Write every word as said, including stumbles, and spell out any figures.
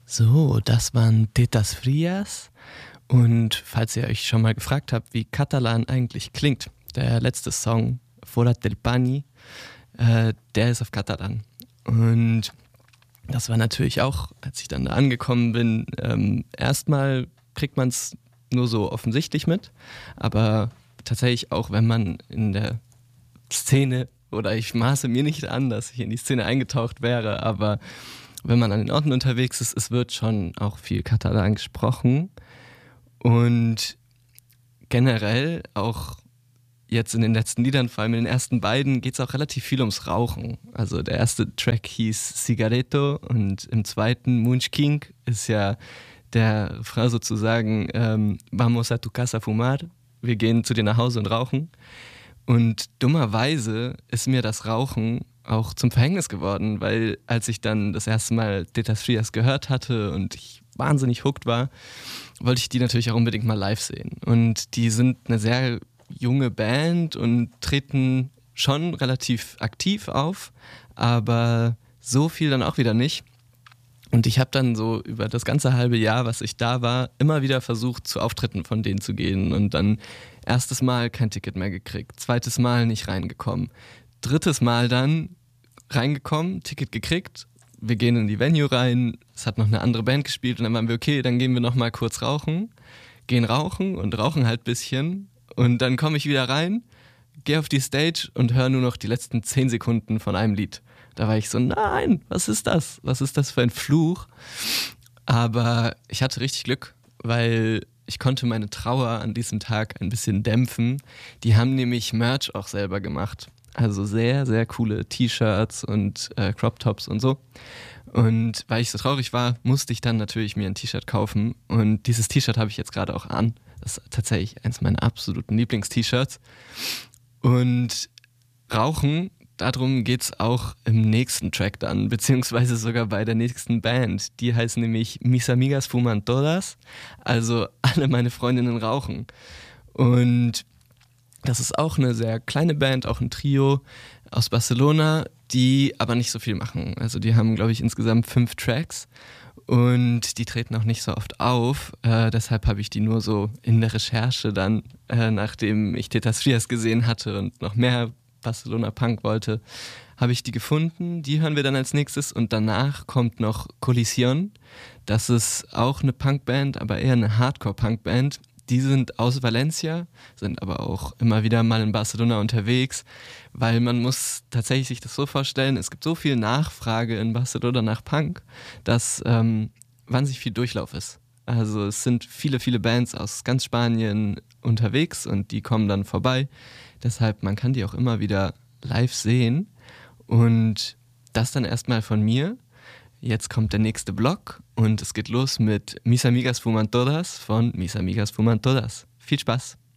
So, das waren Tetas Frias. Und falls ihr euch schon mal gefragt habt, wie Katalan eigentlich klingt, der letzte Song, Fora del Pani, äh, der ist auf Katalan. Und das war natürlich auch, als ich dann da angekommen bin, ähm, erstmal kriegt man es nur so offensichtlich mit, aber tatsächlich auch, wenn man in der Szene, oder ich maße mir nicht an, dass ich in die Szene eingetaucht wäre, aber wenn man an den Orten unterwegs ist, es wird schon auch viel Katalan gesprochen. Und generell auch jetzt in den letzten Liedern, vor allem in den ersten beiden, geht es auch relativ viel ums Rauchen. Also der erste Track hieß Cigaretto und im zweiten Munch King ist ja der Refrain sozusagen ähm, Vamos a tu casa a fumar, wir gehen zu dir nach Hause und rauchen. Und dummerweise ist mir das Rauchen auch zum Verhängnis geworden, weil als ich dann das erste Mal Tetas Frias gehört hatte und ich wahnsinnig hooked war, wollte ich die natürlich auch unbedingt mal live sehen. Und die sind eine sehr junge Band und treten schon relativ aktiv auf, aber so viel dann auch wieder nicht. Und ich habe dann so über das ganze halbe Jahr, was ich da war, immer wieder versucht, zu Auftritten von denen zu gehen. Und dann erstes Mal kein Ticket mehr gekriegt, zweites Mal nicht reingekommen, drittes Mal dann reingekommen, Ticket gekriegt, wir gehen in die Venue rein, es hat noch eine andere Band gespielt und dann waren wir, okay, dann gehen wir noch mal kurz rauchen, gehen rauchen und rauchen halt ein bisschen und dann komme ich wieder rein, gehe auf die Stage und höre nur noch die letzten zehn Sekunden von einem Lied. Da war ich so, nein, was ist das? Was ist das für ein Fluch? Aber ich hatte richtig Glück, weil ich konnte meine Trauer an diesem Tag ein bisschen dämpfen. Die haben nämlich Merch auch selber gemacht. Also sehr, sehr coole T-Shirts und äh, Crop-Tops und so. Und weil ich so traurig war, musste ich dann natürlich mir ein T-Shirt kaufen. Und dieses T-Shirt habe ich jetzt gerade auch an. Das ist tatsächlich eins meiner absoluten Lieblings-T-Shirts. Und Rauchen, darum geht's auch im nächsten Track dann, beziehungsweise sogar bei der nächsten Band. Die heißt nämlich Mis Amigas Fuman Todas, also alle meine Freundinnen rauchen. Und das ist auch eine sehr kleine Band, auch ein Trio aus Barcelona, die aber nicht so viel machen. Also die haben, glaube ich, insgesamt fünf Tracks und die treten auch nicht so oft auf. Äh, deshalb habe ich die nur so in der Recherche dann, äh, nachdem ich Tetas Frias gesehen hatte und noch mehr Barcelona Punk wollte, habe ich die gefunden. Die hören wir dann als nächstes und danach kommt noch Collision. Das ist auch eine Punkband, aber eher eine Hardcore-Punkband. Die sind aus Valencia, sind aber auch immer wieder mal in Barcelona unterwegs, weil man muss tatsächlich sich das so vorstellen, es gibt so viel Nachfrage in Barcelona nach Punk, dass ähm, wahnsinnig viel Durchlauf ist. Also es sind viele, viele Bands aus ganz Spanien unterwegs und die kommen dann vorbei. Deshalb, man kann die auch immer wieder live sehen. Und das dann erstmal von mir. Jetzt kommt der nächste Block und es geht los mit Mis Amigas Fuman Todas von Mis Amigas Fuman Todas. Viel Spaß!